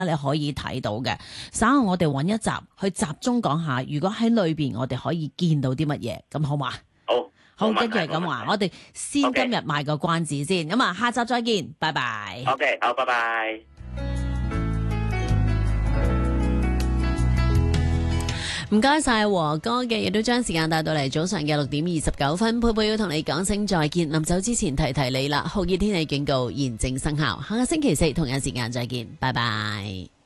你可以睇到嘅。稍後我哋揾一集去集中講下，如果喺裏邊我哋可以見到啲乜嘢，咁好嘛？好，跟住係咁話，我哋先今日賣個關子先，咁啊，下集再見，拜拜。 OK， 好，拜拜。 唔該晒和哥嘅，亦都將時間帶到嚟早上嘅6:29，佩佩要同你講聲再見。臨走之前提提你啦，酷熱天氣警告現正生效，下個星期四同樣時間再見，拜拜。